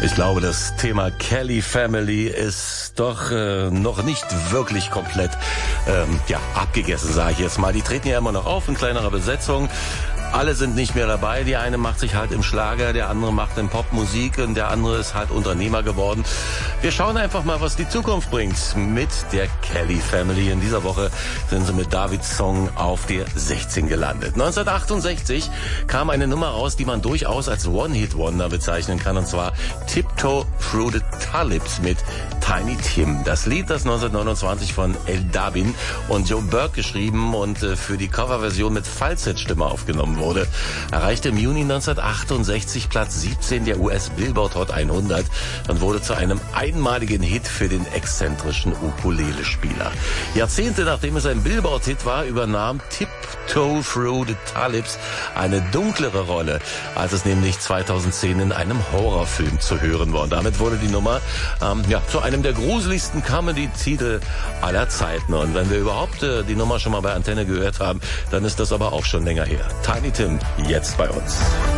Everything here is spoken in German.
Ich glaube, das Thema Kelly Family ist doch noch nicht wirklich komplett abgegessen, sage ich jetzt mal. Die treten ja immer noch auf in kleinerer Besetzung. Alle sind nicht mehr dabei. Die eine macht sich halt im Schlager, der andere macht in Popmusik und der andere ist halt Unternehmer geworden. Wir schauen einfach mal, was die Zukunft bringt mit der Kelly Family. In dieser Woche sind sie mit Davids Song auf der 16 gelandet. 1968 kam eine Nummer raus, die man durchaus als One-Hit-Wonder bezeichnen kann, und zwar Tiptoe Through the Tulips mit Tiny Tim. Das Lied, das 1929 von El Dabin und Joe Burke geschrieben und für die Coverversion mit Falsettstimme aufgenommen wurde, erreichte im Juni 1968 Platz 17 der US Billboard Hot 100 und wurde zu einem einmaligen Hit für den exzentrischen Ukulele-Spieler. Jahrzehnte nachdem es ein Billboard-Hit war, übernahm Tiptoe Through the Tulips eine dunklere Rolle, als es nämlich 2010 in einem Horrorfilm zu hören war. Und damit wurde die Nummer zu einem der gruseligsten Comedy-Titel aller Zeiten. Und wenn wir überhaupt die Nummer schon mal bei Antenne gehört haben, dann ist das aber auch schon länger her. Tiny Tim, jetzt bei uns.